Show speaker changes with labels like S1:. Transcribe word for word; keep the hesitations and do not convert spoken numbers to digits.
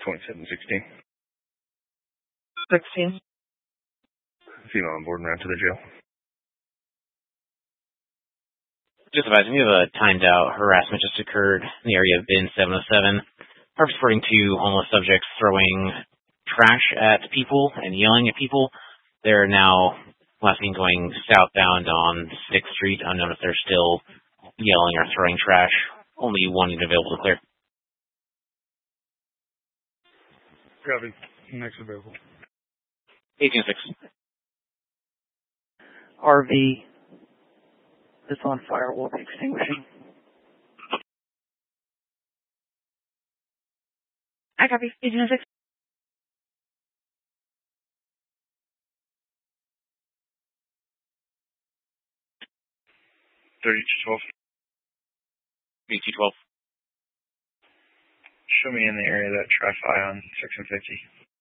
S1: twenty-seven sixteen.
S2: sixteen.
S1: Female on board and ran to the jail.
S3: Just advising, we have a timed out harassment just occurred in the area of bin seven oh seven. Are reporting two homeless subjects throwing trash at people and yelling at people. They're now last seen going southbound on sixth Street. Unknown if they're still yelling or throwing trash. Only one unit available to clear.
S4: Copy. Next available.
S3: eighteen six.
S2: R V is on fire. We'll be extinguishing.
S5: I copy. eighteen six.
S1: thirty-two twelve.
S3: thirty-two twelve.
S1: Show me in the area that trash eye on section fifty.